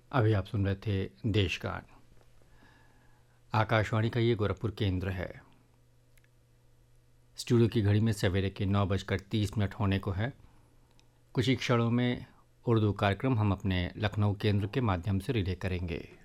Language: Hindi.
अभी आप सुन रहे थे देशगान। आकाशवाणी का ये गोरखपुर केंद्र है। स्टूडियो की घड़ी में सवेरे के 9:30 होने को है। कुछ ही क्षणों में उर्दू कार्यक्रम हम अपने लखनऊ केंद्र के माध्यम से रिले करेंगे।